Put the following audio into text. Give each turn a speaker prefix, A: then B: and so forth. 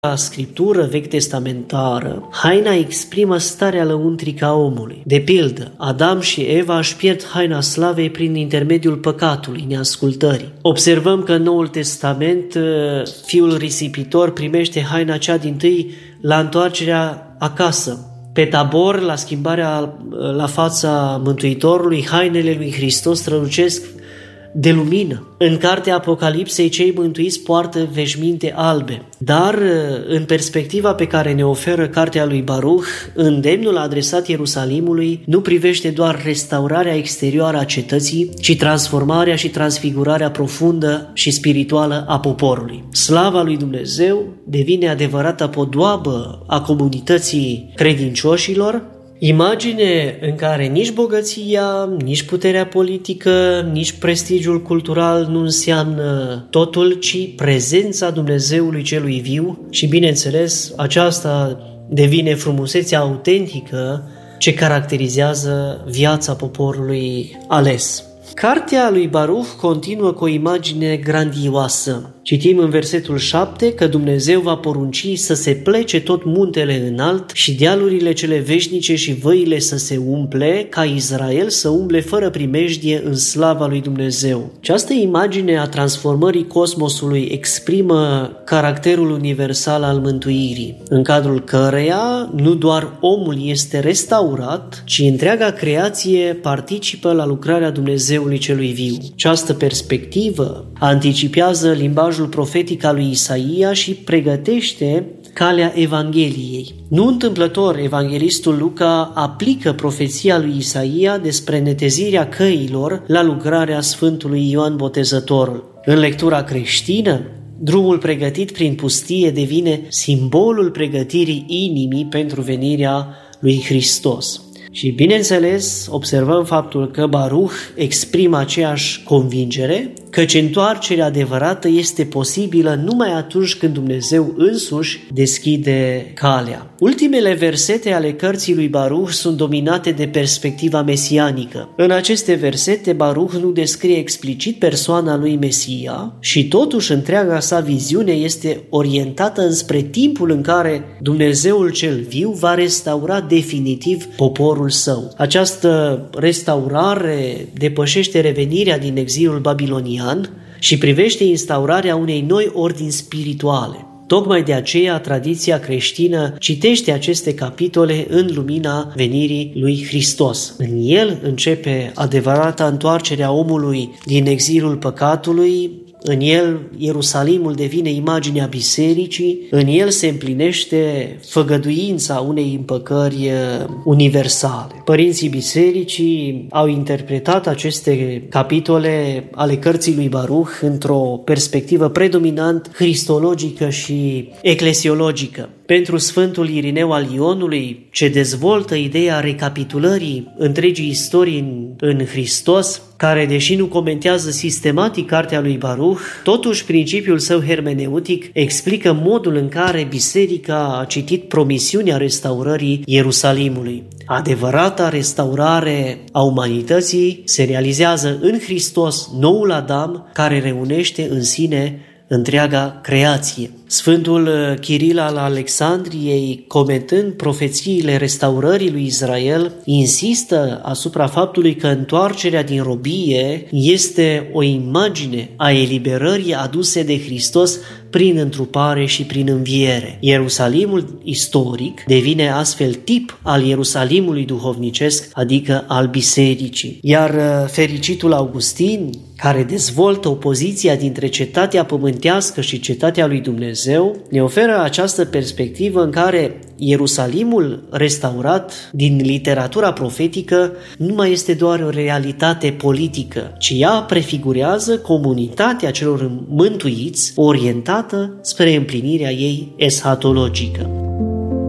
A: Scriptură vechi-testamentară, haina exprimă starea lăuntrică a omului. De pildă, Adam și Eva își pierd haina slavei prin intermediul păcatului, neascultării. Observăm că în Noul Testament fiul risipitor primește haina cea dintâi la întoarcerea acasă. Pe Tabor, la schimbarea la fața Mântuitorului, hainele lui Hristos strălucesc de lumină. În cartea Apocalipsei, cei mântuiți poartă veșminte albe. Dar, în perspectiva pe care ne oferă cartea lui Baruch, îndemnul adresat Ierusalimului nu privește doar restaurarea exterioară a cetății, ci transformarea și transfigurarea profundă și spirituală a poporului. Slava lui Dumnezeu devine adevărata podoabă a comunității credincioșilor, imagine în care nici bogăția, nici puterea politică, nici prestigiul cultural nu înseamnă totul, ci prezența Dumnezeului celui viu și, bineînțeles, aceasta devine frumusețea autentică ce caracterizează viața poporului ales. Cartea lui Baruch continuă cu o imagine grandioasă. Citim în versetul 7 că Dumnezeu va porunci să se plece tot muntele înalt și dealurile cele veșnice și văile să se umple, ca Israel să umble fără primejdie în slava lui Dumnezeu. Această imagine a transformării cosmosului exprimă caracterul universal al mântuirii, în cadrul căreia nu doar omul este restaurat, ci întreaga creație participă la lucrarea Dumnezeului celui viu. Această perspectivă anticipează limbajul profetic al lui Isaia și pregătește calea Evangheliei. Nu întâmplător, evanghelistul Luca aplică profeția lui Isaia despre netezirea căilor la lucrarea Sfântului Ioan Botezătorul. În lectura creștină, drumul pregătit prin pustie devine simbolul pregătirii inimii pentru venirea lui Hristos. Și, bineînțeles, observăm faptul că Baruch exprimă aceeași convingere căci întoarcerea adevărată este posibilă numai atunci când Dumnezeu însuși deschide calea. Ultimele versete ale cărții lui Baruch sunt dominate de perspectiva mesianică. În aceste versete, Baruch nu descrie explicit persoana lui Mesia și totuși întreaga sa viziune este orientată înspre timpul în care Dumnezeul cel viu va restaura definitiv poporul său. Această restaurare depășește revenirea din exilul babilonian și privește instaurarea unei noi ordini spirituale. Tocmai de aceea, tradiția creștină citește aceste capitole în lumina venirii lui Hristos. În el începe adevărata întoarcere a omului din exilul păcatului, în el Ierusalimul devine imaginea bisericii, în el se împlinește făgăduința unei împăcări universale. Părinții bisericii au interpretat aceste capitole ale cărții lui Baruch într-o perspectivă predominant cristologică și eclesiologică. Pentru Sfântul Irineu al Ionului, ce dezvoltă ideea recapitulării întregii istorii în Hristos, care, deși nu comentează sistematic cartea lui Baruch, totuși principiul său hermeneutic explică modul în care biserica a citit promisiunea restaurării Ierusalimului. Adevărata restaurare a umanității se realizează în Hristos, noul Adam, care reunește în sine întreaga creație. Sfântul Chiril al Alexandriei, comentând profețiile restaurării lui Israel, insistă asupra faptului că întoarcerea din robie este o imagine a eliberării aduse de Hristos prin întrupare și prin înviere. Ierusalimul istoric devine astfel tip al Ierusalimului duhovnicesc, adică al bisericii. Iar fericitul Augustin, care dezvoltă opoziția dintre cetatea pământească și cetatea lui Dumnezeu, ne oferă această perspectivă în care Ierusalimul restaurat din literatura profetică nu mai este doar o realitate politică, ci ea prefigurează comunitatea celor mântuiți orientată spre împlinirea ei eschatologică.